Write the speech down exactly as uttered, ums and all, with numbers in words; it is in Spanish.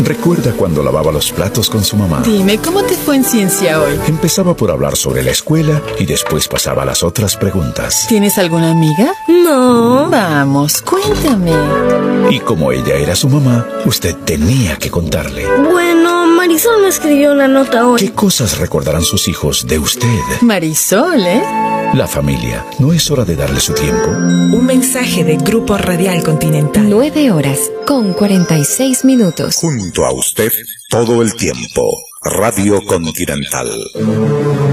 Recuerda cuando lavaba los platos con su mamá. Dime, ¿cómo te fue en ciencia hoy? Empezaba por hablar sobre la escuela y después pasaba a las otras preguntas. ¿Tienes alguna amiga? No. Vamos, cuéntame. Y como ella era su mamá, usted tenía que contarle. Bueno, Marisol me escribió una nota hoy. ¿Qué cosas recordarán sus hijos de usted? Marisol, ¿eh? La familia, ¿no es hora de darle su tiempo? Un mensaje de Grupo Radial Continental. Nueve horas con cuarenta y seis minutos. Junto a usted todo el tiempo. Radio Continental.